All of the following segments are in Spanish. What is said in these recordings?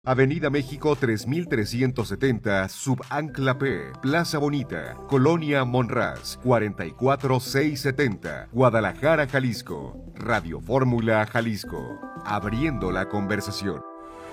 Avenida México 3370, Subancla P, Plaza Bonita, Colonia Monraz, 44670, Guadalajara, Jalisco. Radio Fórmula Jalisco, abriendo la conversación.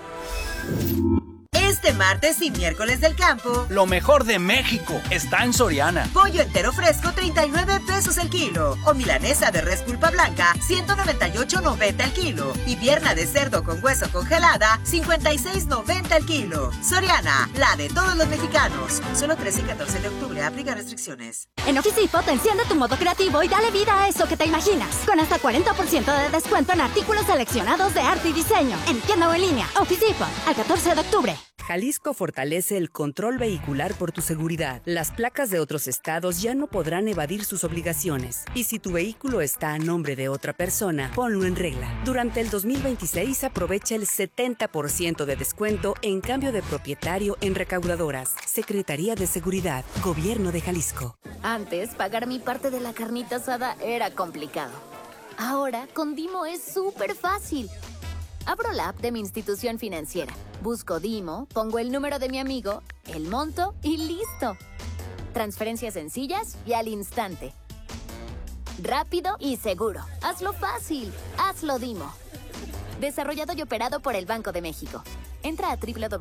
Este martes y miércoles del campo, lo mejor de México está en Soriana. Pollo entero fresco, 39 pesos el kilo. O milanesa de res pulpa blanca, 198.90 el kilo. Y pierna de cerdo con hueso congelada, 56.90 el kilo. Soriana, la de todos los mexicanos. Solo 13 y 14 de octubre, aplica restricciones. En Office Depot te enciende tu modo creativo y dale vida a eso que te imaginas. Con hasta 40% de descuento en artículos seleccionados de arte y diseño. En tienda o en línea. Office Depot, al 14 de octubre. Jalisco fortalece el control vehicular por tu seguridad. Las placas de otros estados ya no podrán evadir sus obligaciones. Y si tu vehículo está a nombre de otra persona, ponlo en regla. Durante el 2026 aprovecha el 70% de descuento en cambio de propietario en recaudadoras. Secretaría de Seguridad, Gobierno de Jalisco. Antes, pagar mi parte de la carnita asada era complicado. Ahora, con Dimo es súper fácil. Abro la app de mi institución financiera, busco Dimo, pongo el número de mi amigo, el monto y listo. Transferencias sencillas y al instante. Rápido y seguro. Hazlo fácil. Hazlo Dimo. Desarrollado y operado por el Banco de México. Entra a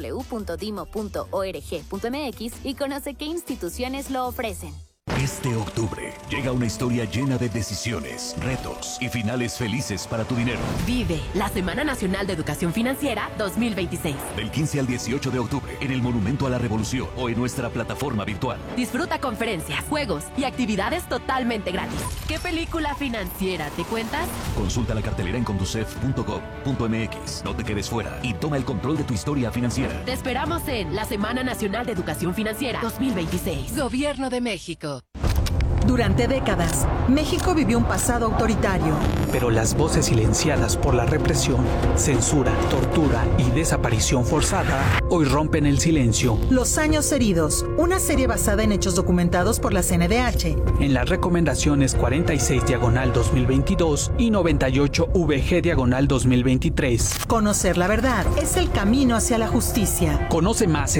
www.dimo.org.mx y conoce qué instituciones lo ofrecen. Este octubre llega una historia llena de decisiones, retos y finales felices para tu dinero. Vive la Semana Nacional de Educación Financiera 2026. Del 15 al 18 de octubre en el Monumento a la Revolución o en nuestra plataforma virtual. Disfruta conferencias, juegos y actividades totalmente gratis. ¿Qué película financiera te cuentas? Consulta la cartelera en conducef.gov.mx. No te quedes fuera y toma el control de tu historia financiera. Te esperamos en la Semana Nacional de Educación Financiera 2026. Gobierno de México. Durante décadas, México vivió un pasado autoritario. Pero las voces silenciadas por la represión, censura, tortura y desaparición forzada hoy rompen el silencio. Los años heridos, una serie basada en hechos documentados por la CNDH. En las recomendaciones 46/2022 y 98/VG/2023. Conocer la verdad es el camino hacia la justicia. Conoce más en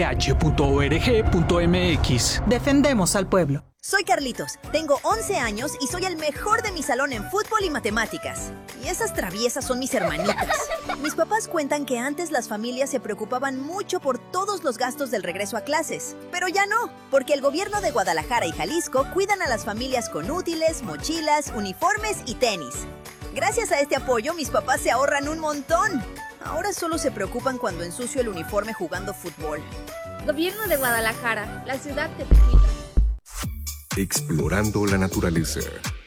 cndh.org.mx. Defendemos al pueblo. Soy Carlitos, tengo 11 años y soy el mejor de mi salón en fútbol y matemáticas. Y esas traviesas son mis hermanitas. Mis papás cuentan que antes las familias se preocupaban mucho por todos los gastos del regreso a clases. Pero ya no, porque el gobierno de Guadalajara y Jalisco cuidan a las familias con útiles, mochilas, uniformes y tenis. Gracias a este apoyo, mis papás se ahorran un montón. Ahora solo se preocupan cuando ensucio el uniforme jugando fútbol. Gobierno de Guadalajara, la ciudad te cuida. Explorando la naturaleza.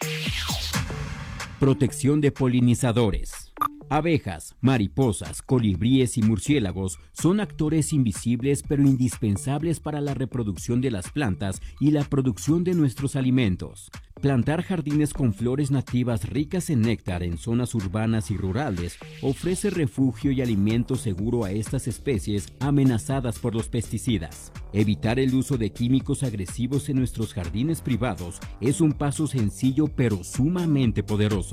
Protección de polinizadores. Abejas, mariposas, colibríes y murciélagos son actores invisibles pero indispensables para la reproducción de las plantas y la producción de nuestros alimentos. Plantar jardines con flores nativas ricas en néctar en zonas urbanas y rurales ofrece refugio y alimento seguro a estas especies amenazadas por los pesticidas. Evitar el uso de químicos agresivos en nuestros jardines privados es un paso sencillo pero sumamente poderoso.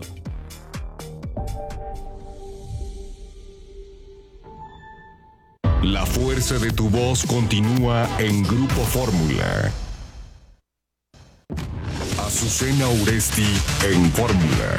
La fuerza de tu voz continúa en Grupo Fórmula. Azucena Uresti en Fórmula.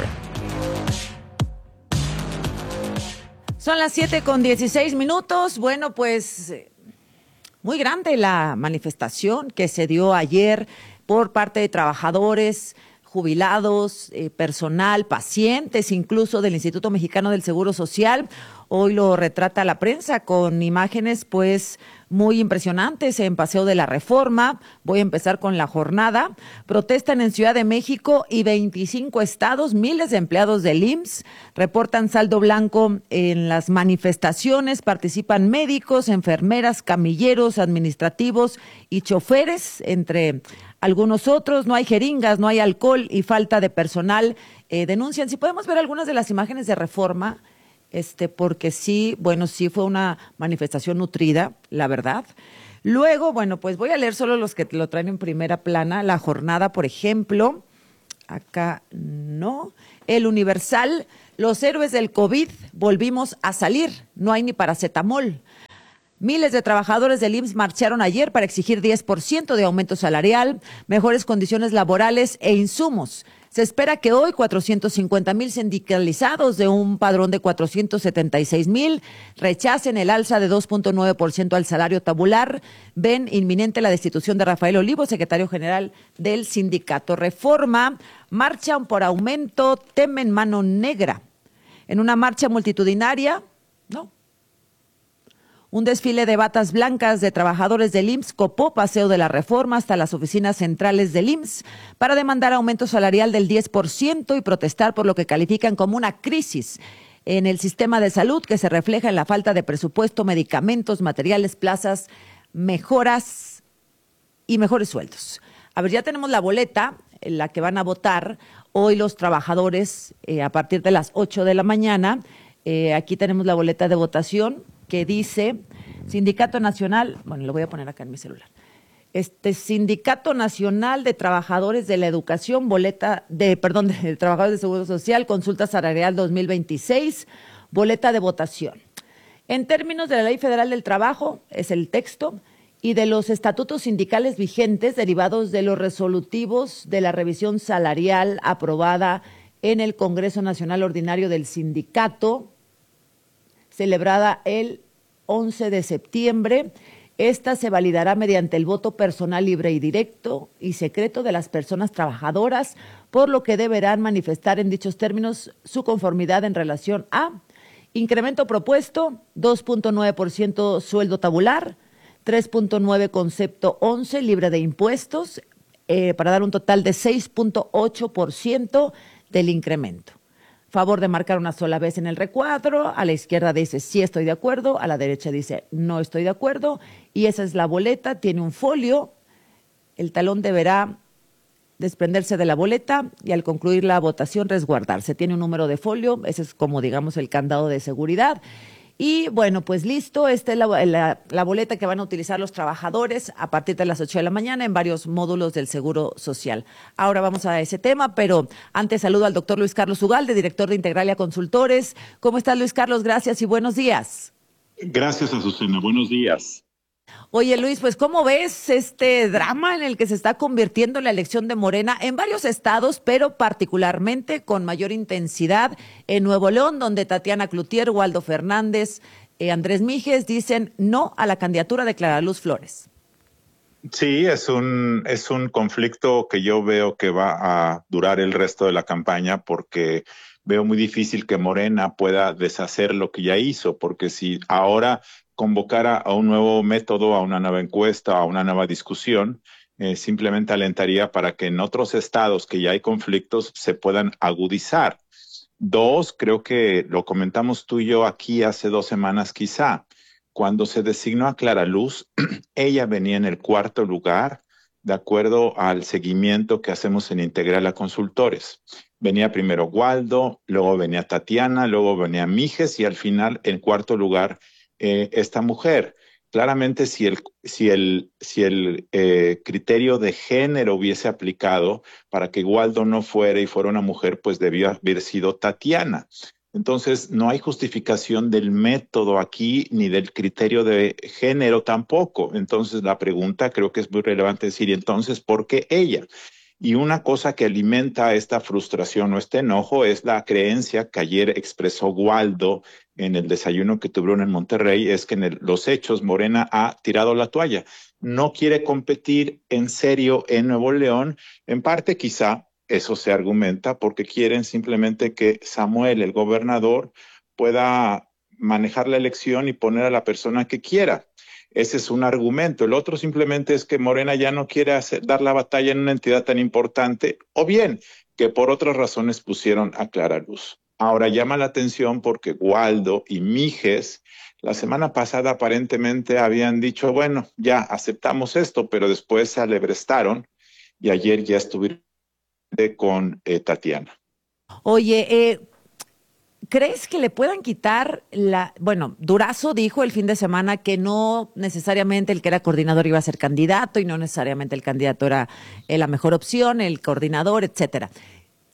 Son las 7:16. Bueno, pues muy grande la manifestación que se dio ayer por parte de trabajadores, jubilados, personal, pacientes, incluso del Instituto Mexicano del Seguro Social. Hoy lo retrata la prensa con imágenes pues muy impresionantes en Paseo de la Reforma. Voy a empezar con la jornada. Protestan en Ciudad de México y 25 estados. Miles de empleados del IMSS reportan saldo blanco en las manifestaciones. Participan médicos, enfermeras, camilleros, administrativos y choferes, entre algunos otros. No hay jeringas, no hay alcohol y falta de personal. Denuncian. Si podemos ver algunas de las imágenes de Reforma, porque sí fue una manifestación nutrida, la verdad. Luego, pues voy a leer solo los que lo traen en primera plana. La jornada, por ejemplo, Acá no. El Universal, los héroes del COVID, volvimos a salir. No hay ni paracetamol. Miles de trabajadores del IMSS marcharon ayer para exigir 10% de aumento salarial, mejores condiciones laborales e insumos. Se espera que hoy 450,000 sindicalizados de un padrón de 476,000 rechacen el alza de 2.9% al salario tabular. Ven inminente la destitución de Rafael Olivo, secretario general del sindicato. Reforma, marchan por aumento, temen mano negra. En una marcha multitudinaria, no. Un desfile de batas blancas de trabajadores del IMSS copó Paseo de la Reforma hasta las oficinas centrales del IMSS para demandar aumento salarial del 10% y protestar por lo que califican como una crisis en el sistema de salud que se refleja en la falta de presupuesto, medicamentos, materiales, plazas, mejoras y mejores sueldos. A ver, ya tenemos la boleta en la que van a votar hoy los trabajadores a partir de las 8 de la mañana. Aquí tenemos la boleta de votación que dice Sindicato Nacional, bueno, lo voy a poner acá en mi celular. Sindicato Nacional de Trabajadores de la Educación, de Trabajadores de Seguro Social, consulta salarial 2026, boleta de votación. En términos de la Ley Federal del Trabajo, es el texto, y de los estatutos sindicales vigentes derivados de los resolutivos de la revisión salarial aprobada en el Congreso Nacional Ordinario del Sindicato, celebrada el 11 de septiembre. Esta se validará mediante el voto personal libre y directo y secreto de las personas trabajadoras, por lo que deberán manifestar en dichos términos su conformidad en relación a incremento propuesto, 2.9% sueldo tabular, 3.9 concepto 11 libre de impuestos, para dar un total de 6.8% del incremento. Favor de marcar una sola vez en el recuadro, a la izquierda dice sí estoy de acuerdo, a la derecha dice no estoy de acuerdo, y esa es la boleta, tiene un folio, el talón deberá desprenderse de la boleta y al concluir la votación resguardarse. Tiene un número de folio, ese es como digamos el candado de seguridad. Y bueno, pues listo, esta es la boleta que van a utilizar los trabajadores a partir de las 8 de la mañana en varios módulos del Seguro Social. Ahora vamos a ese tema, pero antes saludo al doctor Luis Carlos Ugalde, director de Integralia Consultores. ¿Cómo estás, Luis Carlos? Gracias y buenos días. Gracias, Azucena. Buenos días. Oye, Luis, pues ¿cómo ves este drama en el que se está convirtiendo la elección de Morena en varios estados, pero particularmente con mayor intensidad en Nuevo León, donde Tatiana Cloutier, Waldo Fernández, Andrés Mijes dicen no a la candidatura de Clara Luz Flores? Sí, es un conflicto que yo veo que va a durar el resto de la campaña, porque veo muy difícil que Morena pueda deshacer lo que ya hizo, porque si ahora convocara a un nuevo método, a una nueva encuesta, a una nueva discusión, simplemente alentaría para que en otros estados que ya hay conflictos se puedan agudizar. Dos, creo que lo comentamos tú y yo aquí hace 2 semanas quizá, cuando se designó a Clara Luz, ella venía en el 4º lugar, de acuerdo al seguimiento que hacemos en Integralia Consultores. Venía primero Waldo, luego venía Tatiana, luego venía Mijes y al final en 4º lugar esta mujer. Claramente si el criterio de género hubiese aplicado para que Waldo no fuera y fuera una mujer, pues debió haber sido Tatiana. Entonces no hay justificación del método aquí ni del criterio de género tampoco. Entonces la pregunta creo que es muy relevante decir, entonces, ¿por qué ella? Y una cosa que alimenta esta frustración o este enojo es la creencia que ayer expresó Waldo en el desayuno que tuvieron en Monterrey, es que en los hechos Morena ha tirado la toalla. No quiere competir en serio en Nuevo León. En parte quizá eso se argumenta porque quieren simplemente que Samuel, el gobernador, pueda manejar la elección y poner a la persona que quiera. Ese es un argumento. El otro simplemente es que Morena ya no quiere dar la batalla en una entidad tan importante, o bien que por otras razones pusieron a Clara Luz. Ahora llama la atención porque Waldo y Mijes la semana pasada aparentemente habían dicho, bueno, ya aceptamos esto, pero después se alebrestaron y ayer ya estuvieron con Tatiana. Oye, ¿crees que le puedan quitar Durazo dijo el fin de semana que no necesariamente el que era coordinador iba a ser candidato y no necesariamente el candidato era la mejor opción, el coordinador, etcétera.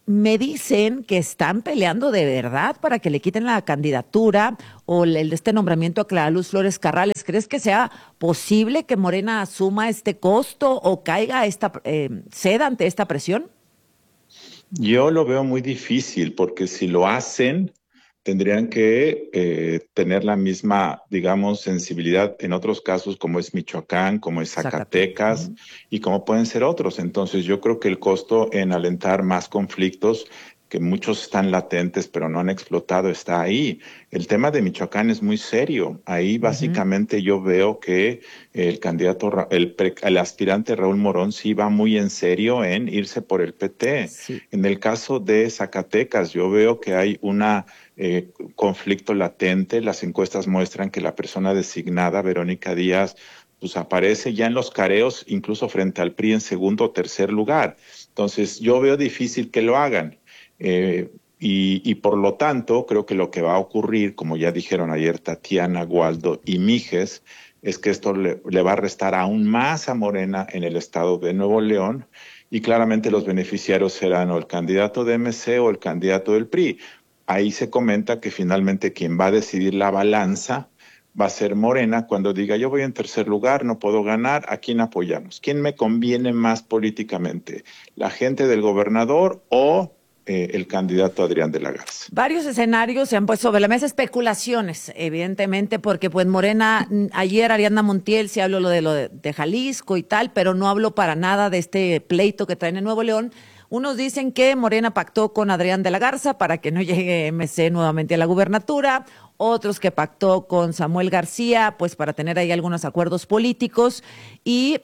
me dicen que están peleando de verdad para que le quiten la candidatura o este nombramiento a Clara Luz Flores Carrales. ¿Crees que sea posible que Morena asuma este costo o ceda ante esta presión? Yo lo veo muy difícil, porque si lo hacen, tendrían que tener la misma, digamos, sensibilidad en otros casos, como es Michoacán, como es Zacatecas, y como pueden ser otros. Entonces, yo creo que el costo en alentar más conflictos, que muchos están latentes pero no han explotado, está ahí. El tema de Michoacán es muy serio. Ahí básicamente yo veo que el candidato, el aspirante Raúl Morón sí va muy en serio en irse por el PT. Sí. En el caso de Zacatecas, yo veo que hay una conflicto latente. Las encuestas muestran que la persona designada, Verónica Díaz, pues aparece ya en los careos, incluso frente al PRI en segundo o tercer lugar. Entonces, yo veo difícil que lo hagan. Y por lo tanto, creo que lo que va a ocurrir, como ya dijeron ayer Tatiana, Waldo y Mijes, es que esto le va a restar aún más a Morena en el estado de Nuevo León, y claramente los beneficiarios serán o el candidato de MC o el candidato del PRI. Ahí se comenta que finalmente quien va a decidir la balanza va a ser Morena cuando diga: yo voy en tercer lugar, no puedo ganar, ¿a quién apoyamos? ¿Quién me conviene más políticamente? ¿La gente del gobernador o el candidato Adrián de la Garza? Varios escenarios se han puesto sobre la mesa, especulaciones, evidentemente, porque pues Morena, ayer Ariadna Montiel sí habló lo de Jalisco y tal, pero no habló para nada de este pleito que traen en Nuevo León. Unos dicen que Morena pactó con Adrián de la Garza para que no llegue MC nuevamente a la gubernatura, otros que pactó con Samuel García, pues para tener ahí algunos acuerdos políticos, y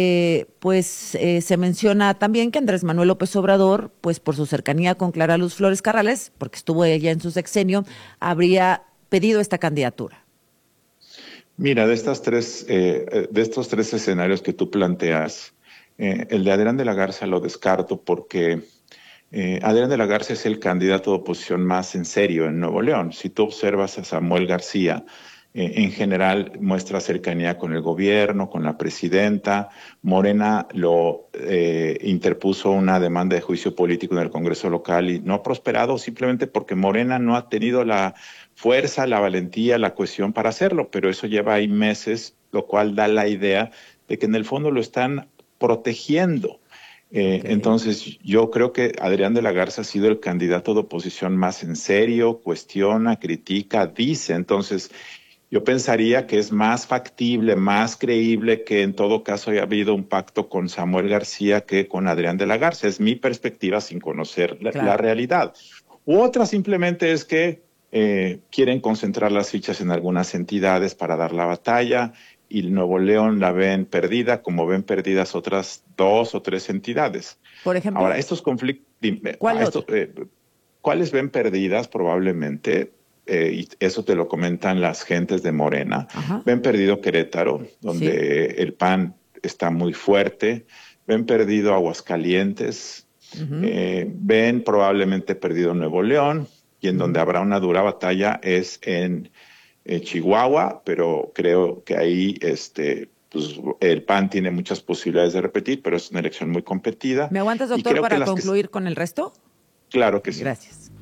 se menciona también que Andrés Manuel López Obrador, pues por su cercanía con Clara Luz Flores Carrales, porque estuvo ella en su sexenio, habría pedido esta candidatura. Mira, de estos tres escenarios que tú planteas, el de Adrián de la Garza lo descarto, porque Adrián de la Garza es el candidato de oposición más en serio en Nuevo León. Si tú observas a Samuel García, en general muestra cercanía con el gobierno, con la presidenta. Morena lo interpuso una demanda de juicio político en el Congreso local y no ha prosperado, simplemente porque Morena no ha tenido la fuerza, la valentía, la cohesión para hacerlo, pero eso lleva ahí meses, lo cual da la idea de que en el fondo lo están protegiendo. Entonces, yo creo que Adrián de la Garza ha sido el candidato de oposición más en serio, cuestiona, critica, dice. Entonces, yo pensaría que es más factible, más creíble que en todo caso haya habido un pacto con Samuel García que con Adrián de la Garza. Es mi perspectiva sin conocer la realidad. U otra simplemente es que quieren concentrar las fichas en algunas entidades para dar la batalla, y Nuevo León la ven perdida, como ven perdidas otras 2 o 3 entidades. Por ejemplo, ahora, estos conflictos, ¿cuáles ven perdidas? Probablemente, y eso te lo comentan las gentes de Morena. Ajá. Ven perdido Querétaro, donde el PAN está muy fuerte. Ven perdido Aguascalientes. Ven probablemente perdido Nuevo León, y en donde habrá una dura batalla es en Chihuahua, pero creo que ahí pues, el PAN tiene muchas posibilidades de repetir, pero es una elección muy competida. ¿Me aguantas, doctor, para concluir con el resto? Claro que sí. Gracias.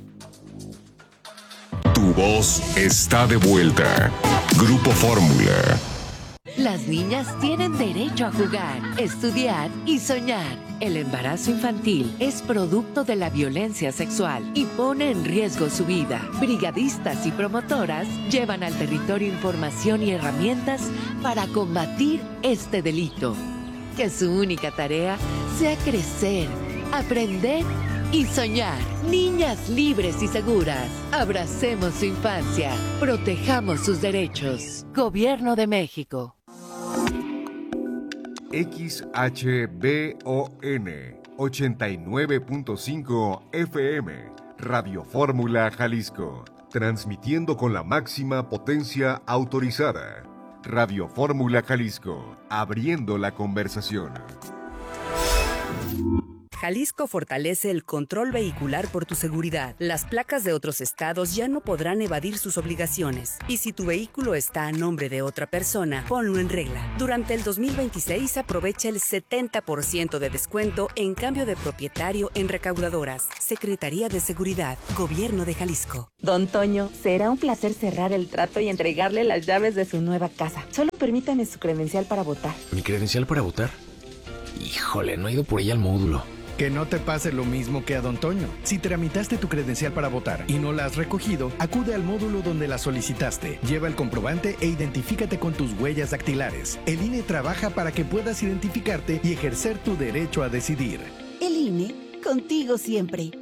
Tu voz está de vuelta. Grupo Fórmula. Las niñas tienen derecho a jugar, estudiar y soñar. El embarazo infantil es producto de la violencia sexual y pone en riesgo su vida. Brigadistas y promotoras llevan al territorio información y herramientas para combatir este delito. Que su única tarea sea crecer, aprender y soñar. Niñas libres y seguras. Abracemos su infancia. Protejamos sus derechos. Gobierno de México. XHBON 89.5 FM, Radio Fórmula Jalisco, transmitiendo con la máxima potencia autorizada. Radio Fórmula Jalisco, abriendo la conversación. Jalisco fortalece el control vehicular por tu seguridad. Las placas de otros estados ya no podrán evadir sus obligaciones. Y si tu vehículo está a nombre de otra persona, ponlo en regla. Durante el 2026 aprovecha el 70% de descuento en cambio de propietario en recaudadoras. Secretaría de Seguridad, Gobierno de Jalisco. Don Toño, será un placer cerrar el trato y entregarle las llaves de su nueva casa. Solo permítame su credencial para votar. ¿Mi credencial para votar? Híjole, no he ido por ella al módulo. Que no te pase lo mismo que a Don Toño. Si tramitaste tu credencial para votar y no la has recogido, acude al módulo donde la solicitaste. Lleva el comprobante e identifícate con tus huellas dactilares. El INE trabaja para que puedas identificarte y ejercer tu derecho a decidir. El INE, contigo siempre.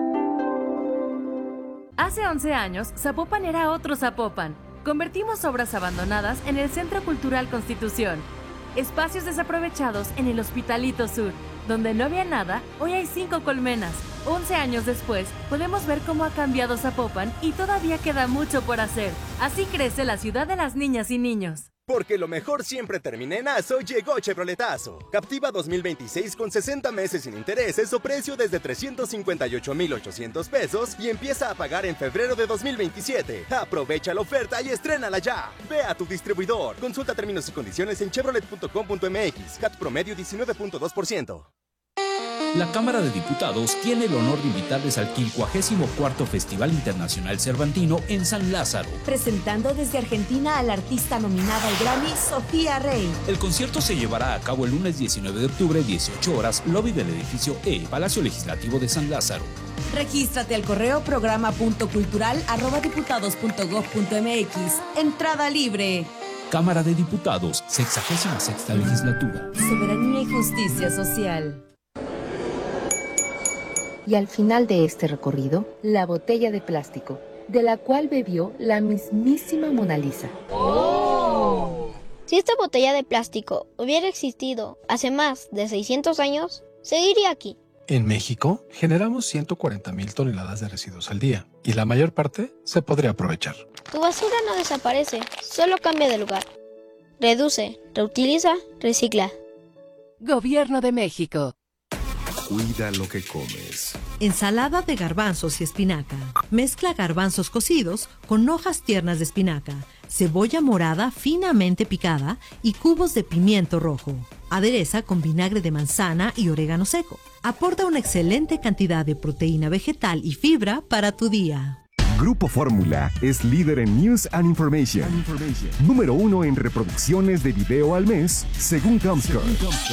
Hace 11 años, Zapopan era otro Zapopan. Convertimos obras abandonadas en el Centro Cultural Constitución. Espacios desaprovechados en el Hospitalito Sur. Donde no había nada, hoy hay 5 colmenas. 11 años después, podemos ver cómo ha cambiado Zapopan y todavía queda mucho por hacer. Así crece la ciudad de las niñas y niños. Porque lo mejor siempre termina en ASO, llegó Chevroletazo. Captiva 2026 con 60 meses sin intereses o precio desde 358,800 pesos y empieza a pagar en febrero de 2027. Aprovecha la oferta y estrénala ya. Ve a tu distribuidor. Consulta términos y condiciones en chevrolet.com.mx. CAT promedio 19.2%. La Cámara de Diputados tiene el honor de invitarles al 54º Festival Internacional Cervantino en San Lázaro. Presentando desde Argentina a la artista nominada al Grammy, Sofía Rey. El concierto se llevará a cabo el lunes 19 de octubre, 18 horas, lobby del edificio E, Palacio Legislativo de San Lázaro. Regístrate al correo programa.cultural@diputados.gov.mx. Entrada libre. Cámara de Diputados, 66ª Legislatura. Soberanía y justicia social. Y al final de este recorrido, la botella de plástico, de la cual bebió la mismísima Mona Lisa. ¡Oh! Si esta botella de plástico hubiera existido hace más de 600 años, seguiría aquí. En México, generamos 140,000 toneladas de residuos al día, y la mayor parte se podría aprovechar. Tu basura no desaparece, solo cambia de lugar. Reduce, reutiliza, recicla. Gobierno de México. Cuida lo que comes. Ensalada de garbanzos y espinaca. Mezcla garbanzos cocidos con hojas tiernas de espinaca, cebolla morada finamente picada y cubos de pimiento rojo. Adereza con vinagre de manzana y orégano seco. Aporta una excelente cantidad de proteína vegetal y fibra para tu día. Grupo Fórmula es líder en News and Information. Número 1 en reproducciones de video al mes, según Comscore.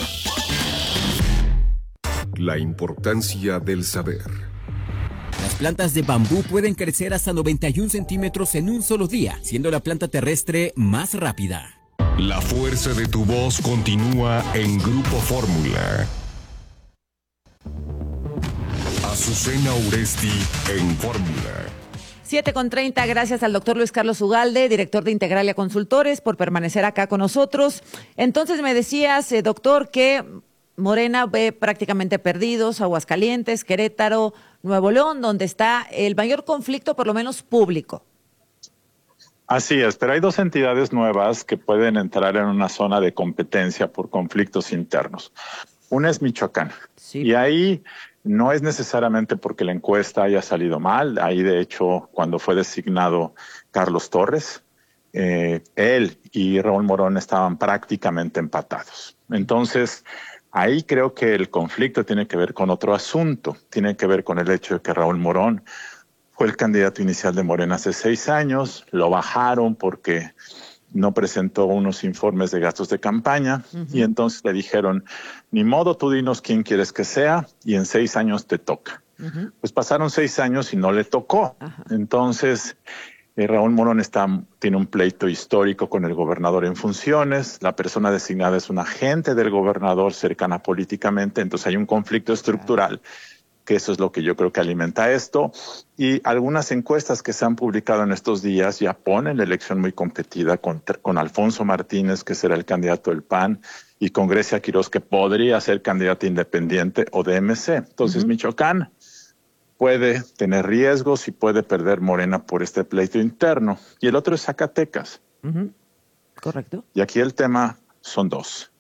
La importancia del saber. Las plantas de bambú pueden crecer hasta 91 centímetros en un solo día, siendo la planta terrestre más rápida. La fuerza de tu voz continúa en Grupo Fórmula. Azucena Uresti en Fórmula. 7:30, gracias al doctor Luis Carlos Ugalde, director de Integralia Consultores, por permanecer acá con nosotros. Entonces me decías, doctor, que Morena ve prácticamente perdidos Aguascalientes, Querétaro, Nuevo León, donde está el mayor conflicto, por lo menos público. Así es, pero hay 2 entidades nuevas que pueden entrar en una zona de competencia por conflictos internos. Una es Michoacán, sí. Y ahí no es necesariamente porque la encuesta haya salido mal. Ahí, de hecho, cuando fue designado Carlos Torres, él y Raúl Morón estaban prácticamente empatados. Entonces, ahí creo que el conflicto tiene que ver con otro asunto. Tiene que ver con el hecho de que Raúl Morón fue el candidato inicial de Morena hace 6 años. Lo bajaron porque no presentó unos informes de gastos de campaña. Y entonces le dijeron, ni modo, tú dinos quién quieres que sea y en 6 años te toca. Pues pasaron 6 años y no le tocó. Entonces, Raúl Morón tiene un pleito histórico con el gobernador en funciones. La persona designada es un agente del gobernador cercana políticamente. Entonces hay un conflicto estructural, que eso es lo que yo creo que alimenta esto. Y algunas encuestas que se han publicado en estos días ya ponen la elección muy competida con Alfonso Martínez, que será el candidato del PAN, y con Grecia Quirós, que podría ser candidata independiente o de MC. Entonces Michoacán puede tener riesgos y puede perder Morena por este pleito interno. Y el otro es Zacatecas. Correcto. Y aquí el tema son 2.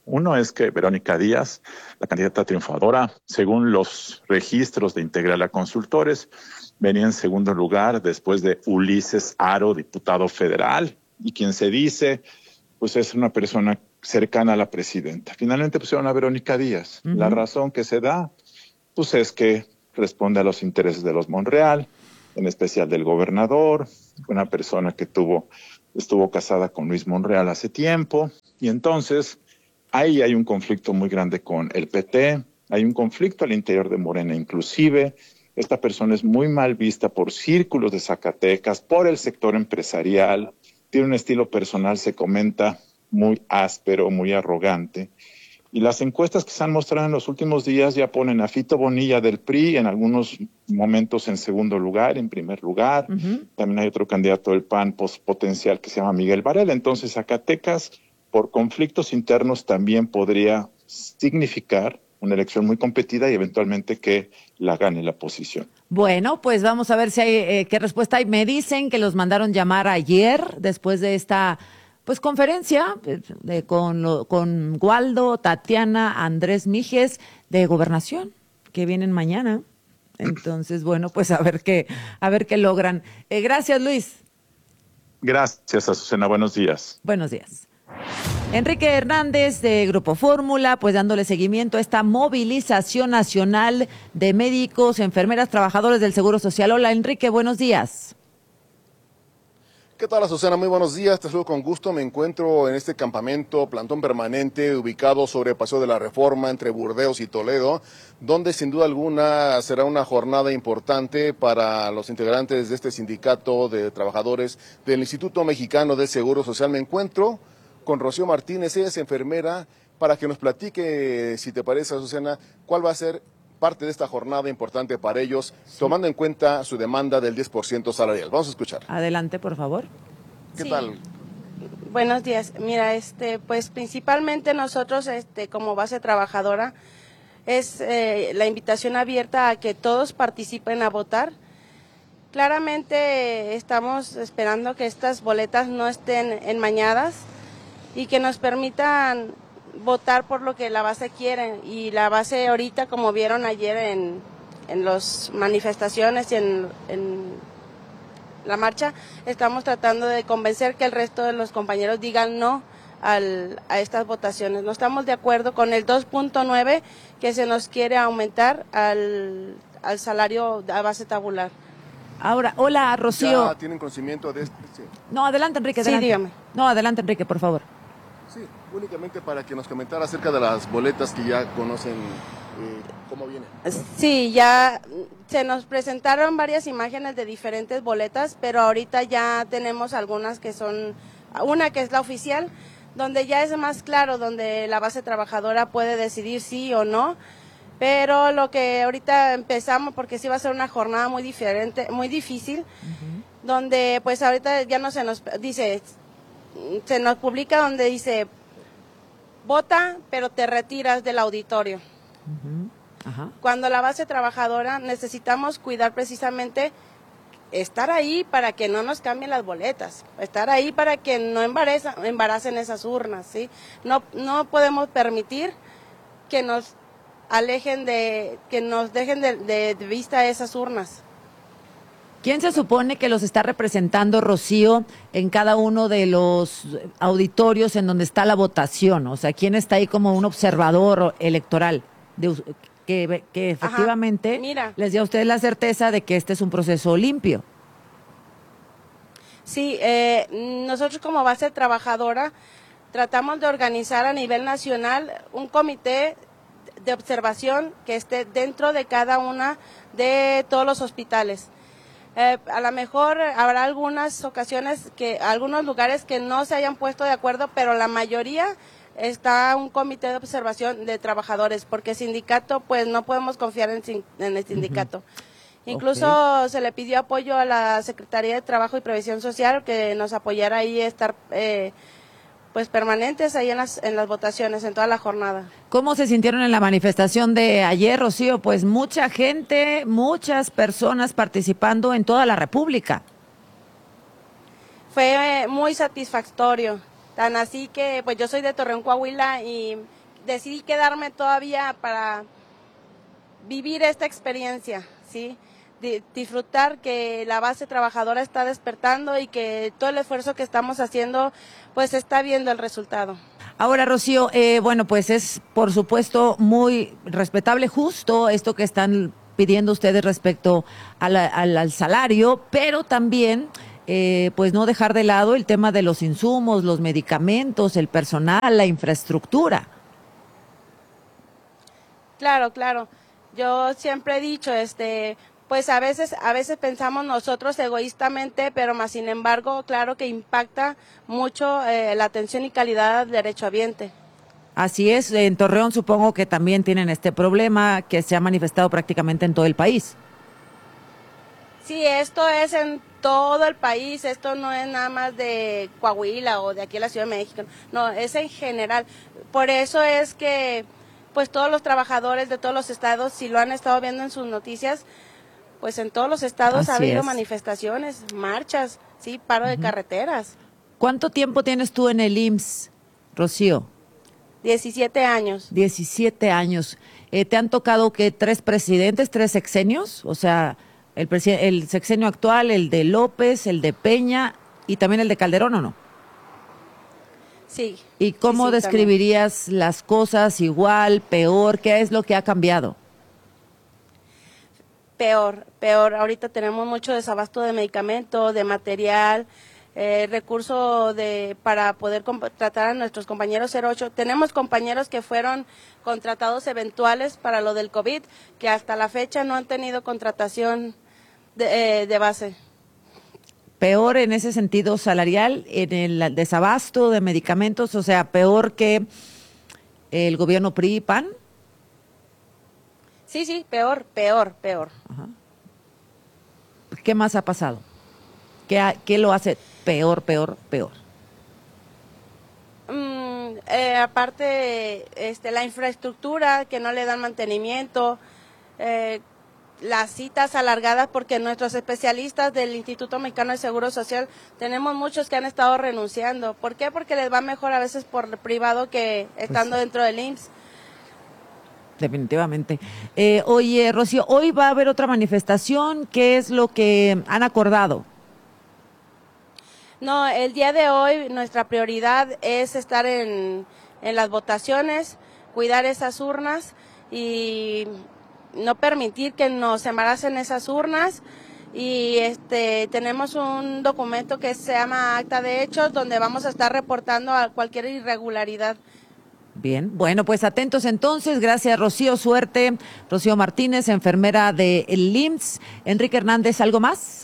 Uno es que Verónica Díaz, la candidata triunfadora, según los registros de Integral a Consultores, venía en segundo lugar después de Ulises Aro, diputado federal, y quien se dice, pues es una persona cercana a la presidenta. Finalmente pusieron a Verónica Díaz. La razón que se da, pues es que responde a los intereses de los Monreal, en especial del gobernador, una persona que estuvo casada con Luis Monreal hace tiempo, y entonces ahí hay un conflicto muy grande con el PT, hay un conflicto al interior de Morena inclusive. Esta persona es muy mal vista por círculos de Zacatecas, por el sector empresarial, tiene un estilo personal, se comenta, muy áspero, muy arrogante. Y las encuestas que se han mostrado en los últimos días ya ponen a Fito Bonilla del PRI en algunos momentos en segundo lugar, en primer lugar. También hay otro candidato del PAN potencial que se llama Miguel Varela. Entonces Zacatecas, por conflictos internos, también podría significar una elección muy competida y eventualmente que la gane la oposición. Bueno, pues vamos a ver si hay qué respuesta hay. Me dicen que los mandaron llamar ayer después de esta conferencia con Waldo, Tatiana, Andrés Mijes de Gobernación, que vienen mañana. Entonces, bueno, pues a ver qué logran. Gracias, Luis. Gracias, Azucena. Buenos días. Buenos días. Enrique Hernández de Grupo Fórmula, pues dándole seguimiento a esta movilización nacional de médicos, enfermeras, trabajadores del Seguro Social. Hola, Enrique, buenos días. ¿Qué tal, Azucena? Muy buenos días, te saludo con gusto. Me encuentro en este campamento, plantón permanente, ubicado sobre el Paseo de la Reforma, entre Burdeos y Toledo, donde sin duda alguna será una jornada importante para los integrantes de este sindicato de trabajadores del Instituto Mexicano del Seguro Social. Me encuentro con Rocío Martínez, ella es enfermera, para que nos platique, si te parece, Azucena, cuál va a ser parte de esta jornada importante para ellos, tomando en cuenta su demanda del 10% salarial. Vamos a escuchar. Adelante, por favor. ¿Qué tal? Buenos días. Mira, pues principalmente nosotros, como base trabajadora, es la invitación abierta a que todos participen a votar. Claramente estamos esperando que estas boletas no estén enmañadas y que nos permitan votar por lo que la base quiere, y la base ahorita, como vieron ayer en las manifestaciones y en la marcha, estamos tratando de convencer que el resto de los compañeros digan no a estas votaciones. No estamos de acuerdo con el 2.9 que se nos quiere aumentar al salario a base tabular. Ahora, hola, Rocío. ¿Ya tienen conocimiento de esto? Sí. No, adelante, Enrique. Adelante. Sí, dígame. No, adelante, Enrique, por favor. Sí, únicamente para que nos comentara acerca de las boletas que ya conocen, cómo vienen. Sí, ya se nos presentaron varias imágenes de diferentes boletas, pero ahorita ya tenemos algunas que son, una que es la oficial, donde ya es más claro, donde la base trabajadora puede decidir sí o no, pero lo que ahorita empezamos, porque sí va a ser una jornada muy diferente, muy difícil, donde pues ahorita ya no se nos dice, se nos publica donde dice, vota, pero te retiras del auditorio. Cuando la base trabajadora necesitamos cuidar precisamente, estar ahí para que no nos cambien las boletas, estar ahí para que no embaracen esas urnas, ¿sí? No podemos permitir que nos alejen que nos dejen de vista esas urnas. ¿Quién se supone que los está representando, Rocío, en cada uno de los auditorios en donde está la votación? O sea, ¿quién está ahí como un observador electoral que efectivamente les dio a ustedes la certeza de que este es un proceso limpio? Sí, nosotros como base trabajadora tratamos de organizar a nivel nacional un comité de observación que esté dentro de cada una de todos los hospitales. A lo mejor habrá algunas ocasiones algunos lugares que no se hayan puesto de acuerdo, pero la mayoría está un comité de observación de trabajadores, porque sindicato, pues no podemos confiar en el sindicato. Incluso se le pidió apoyo a la Secretaría de Trabajo y Previsión Social, que nos apoyara ahí a estar pues permanentes ahí en las votaciones, en toda la jornada. ¿Cómo se sintieron en la manifestación de ayer, Rocío? Pues mucha gente, muchas personas participando en toda la República. Fue muy satisfactorio, tan así que pues yo soy de Torreón, Coahuila, y decidí quedarme todavía para vivir esta experiencia, ¿sí? Disfrutar que la base trabajadora está despertando y que todo el esfuerzo que estamos haciendo, pues está viendo el resultado. Ahora, Rocío, bueno, pues es por supuesto muy respetable, justo esto que están pidiendo ustedes respecto al salario, pero también pues no dejar de lado el tema de los insumos, los medicamentos, el personal, la infraestructura. Claro, claro. Yo siempre he dicho, pues a veces pensamos nosotros egoístamente, pero más sin embargo, claro que impacta mucho la atención y calidad del derechohabiente. Así es, en Torreón supongo que también tienen este problema que se ha manifestado prácticamente en todo el país. Sí, esto es en todo el país, esto no es nada más de Coahuila o de aquí en la Ciudad de México, no, es en general. Por eso es que pues todos los trabajadores de todos los estados, si lo han estado viendo en sus noticias, pues en todos los estados ha habido manifestaciones, marchas, sí, paro de carreteras. ¿Cuánto tiempo tienes tú en el IMSS, Rocío? 17 años. 17 años. ¿Te han tocado que 3 presidentes, 3 sexenios? O sea, el sexenio actual, el de López, el de Peña y también el de Calderón, ¿o no? Sí. ¿Y cómo describirías también las cosas? ¿Igual, peor? ¿Qué es lo que ha cambiado? Peor. Ahorita tenemos mucho desabasto de medicamento, de material, recurso para poder contratar a nuestros compañeros 08. Tenemos compañeros que fueron contratados eventuales para lo del COVID, que hasta la fecha no han tenido contratación de base. Peor en ese sentido salarial, en el desabasto de medicamentos, o sea, peor que el gobierno PRI y PAN. Sí, peor. Ajá. ¿Qué más ha pasado? ¿Qué lo hace peor? Aparte, la infraestructura, que no le dan mantenimiento, las citas alargadas, porque nuestros especialistas del Instituto Mexicano de Seguro Social, tenemos muchos que han estado renunciando. ¿Por qué? Porque les va mejor a veces por privado que estando dentro del IMSS. Definitivamente. Oye, Rocío, hoy va a haber otra manifestación. ¿Qué es lo que han acordado? No, el día de hoy nuestra prioridad es estar en las votaciones, cuidar esas urnas y no permitir que nos embaracen esas urnas. Y tenemos un documento que se llama Acta de Hechos, donde vamos a estar reportando a cualquier irregularidad. Bien, bueno, pues atentos entonces. Gracias, Rocío, suerte. Rocío Martínez, enfermera del IMSS. Enrique Hernández, ¿algo más?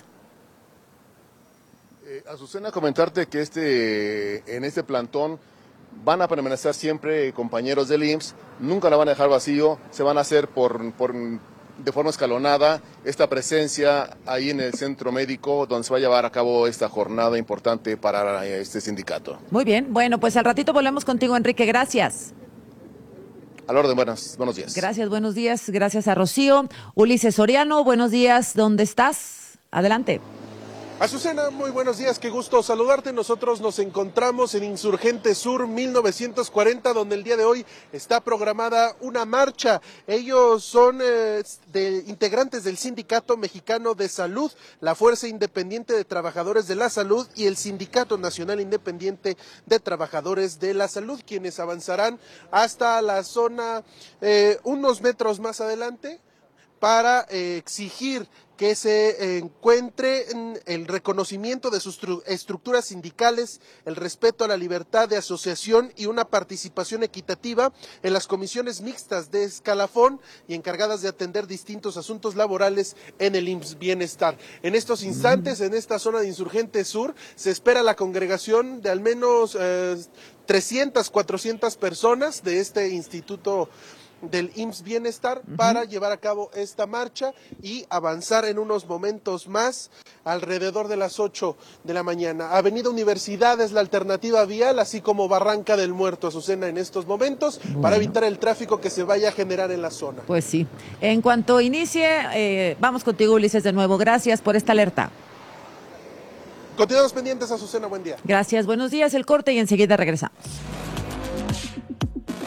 Azucena, comentarte que en este plantón van a permanecer siempre compañeros del IMSS, nunca la van a dejar vacío, se van a hacer de forma escalonada esta presencia ahí en el centro médico donde se va a llevar a cabo esta jornada importante para este sindicato. Muy bien, bueno, pues al ratito volvemos contigo, Enrique, gracias. Al orden, buenos días. Gracias, buenos días, gracias a Rocío. Ulises Soriano, buenos días, ¿dónde estás? Adelante. Azucena, muy buenos días, qué gusto saludarte. Nosotros nos encontramos en Insurgente Sur 1940, donde el día de hoy está programada una marcha. Ellos son integrantes del Sindicato Mexicano de Salud, la Fuerza Independiente de Trabajadores de la Salud y el Sindicato Nacional Independiente de Trabajadores de la Salud, quienes avanzarán hasta la zona unos metros más adelante para exigir que se encuentre el reconocimiento de sus estructuras sindicales, el respeto a la libertad de asociación y una participación equitativa en las comisiones mixtas de escalafón y encargadas de atender distintos asuntos laborales en el IMSS Bienestar. En estos instantes, en esta zona de Insurgente Sur, se espera la congregación de al menos 300, 400 personas de este instituto del IMSS Bienestar para llevar a cabo esta marcha y avanzar en unos momentos más alrededor de las 8 de la mañana. Avenida Universidad es la alternativa vial, así como Barranca del Muerto, Azucena, en estos momentos, para evitar el tráfico que se vaya a generar en la zona. Pues sí. En cuanto inicie, vamos contigo, Ulises, de nuevo. Gracias por esta alerta. Continuamos pendientes, Azucena, buen día. Gracias, buenos días. El corte y enseguida regresamos.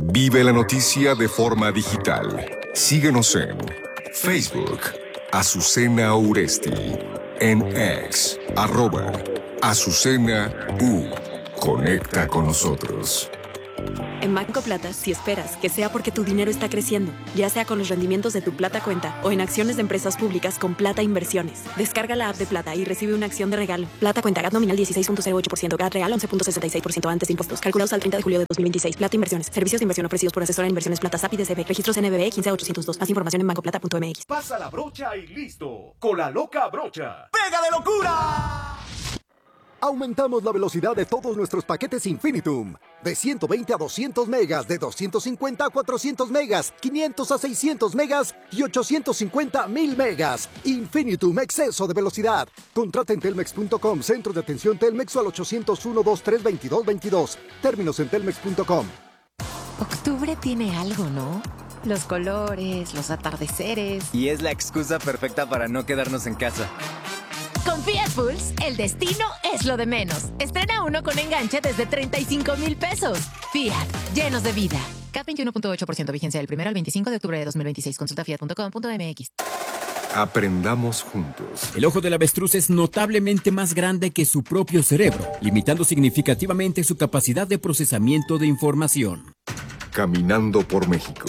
Vive la noticia de forma digital. Síguenos en Facebook, Azucena Uresti, en X, @Azucena U. Conecta con nosotros. En Banco Plata, si esperas que sea porque tu dinero está creciendo, ya sea con los rendimientos de tu Plata Cuenta o en acciones de empresas públicas con Plata Inversiones. Descarga la app de Plata y recibe una acción de regalo. Plata Cuenta, GAT nominal 16.08%, GAT real 11.66% antes de impuestos. Calculados al 30 de julio de 2026. Plata Inversiones. Servicios de inversión ofrecidos por asesora de inversiones Plata SAP y DCB. Registros NBB 15802. Más información en bancoplata.mx. Pasa la brocha y listo. Con la loca brocha. ¡Pega de locura! Aumentamos la velocidad de todos nuestros paquetes Infinitum. De 120 a 200 megas, de 250 a 400 megas, 500 a 600 megas y 850 a 1000 megas. Infinitum, exceso de velocidad. Contrata en telmex.com, centro de atención Telmex o al 801-2322-22. Términos en telmex.com. Octubre tiene algo, ¿no? Los colores, los atardeceres. Y es la excusa perfecta para no quedarnos en casa. Con Fiat Pulse, el destino es lo de menos. Estrena uno con enganche desde 35,000 pesos. Fiat, llenos de vida. CAT 21.8%, vigencia del 1 al 25 de octubre de 2026. Consulta fiat.com.mx. Aprendamos juntos. El ojo del avestruz es notablemente más grande que su propio cerebro, limitando significativamente su capacidad de procesamiento de información. Caminando por México.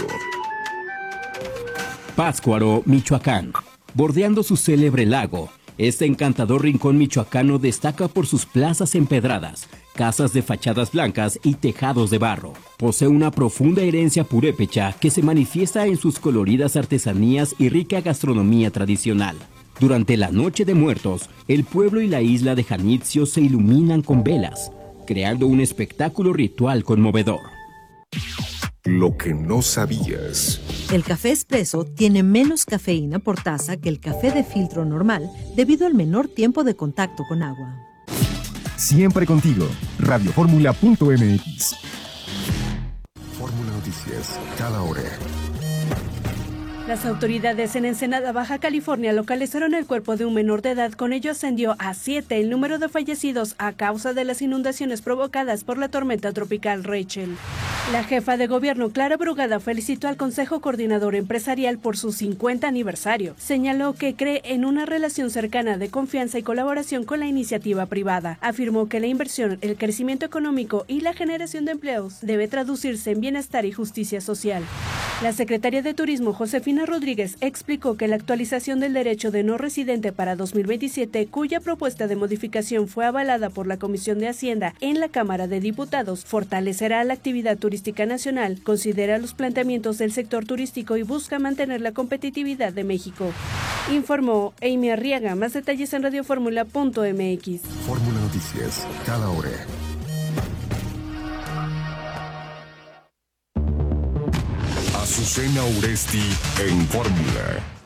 Pátzcuaro, Michoacán. Bordeando su célebre lago, este encantador rincón michoacano destaca por sus plazas empedradas, casas de fachadas blancas y tejados de barro. Posee una profunda herencia purépecha que se manifiesta en sus coloridas artesanías y rica gastronomía tradicional. Durante la Noche de Muertos, el pueblo y la isla de Janitzio se iluminan con velas, creando un espectáculo ritual conmovedor. Lo que no sabías. El café expreso tiene menos cafeína por taza que el café de filtro normal debido al menor tiempo de contacto con agua. Siempre contigo. Radioformula.mx. Fórmula Noticias, cada hora. Las autoridades en Ensenada, Baja California, localizaron el cuerpo de un menor de edad. Con ello ascendió a 7 el número de fallecidos a causa de las inundaciones provocadas por la tormenta tropical Rachel. La jefa de gobierno, Clara Brugada, felicitó al Consejo Coordinador Empresarial por su 50 aniversario. Señaló que cree en una relación cercana de confianza y colaboración con la iniciativa privada. Afirmó que la inversión, el crecimiento económico y la generación de empleos debe traducirse en bienestar y justicia social. La secretaria de Turismo, Josefina Rodríguez, explicó que la actualización del derecho de no residente para 2027, cuya propuesta de modificación fue avalada por la Comisión de Hacienda en la Cámara de Diputados, fortalecerá la actividad turística nacional, considera los planteamientos del sector turístico y busca mantener la competitividad de México. Informó Amy Arriaga. Más detalles en radioformula.mx. Fórmula Noticias, cada hora. Azucena Uresti en Fórmula.